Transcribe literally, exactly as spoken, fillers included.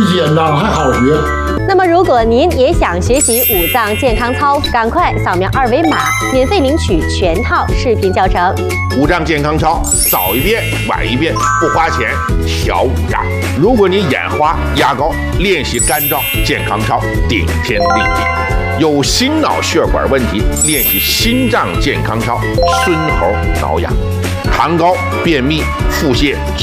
简单还好学。 那么，如果您也想学习五脏健康操，赶快扫描二维码，免费领取全套视频教程。 五脏健康操，早一遍晚一遍不花钱，小五脏。如果你眼花压高，练习干燥健康操，顶天立地。有心脑血管问题，练习心脏健康操，孙猴挠痒。糖高、便秘、腹泻、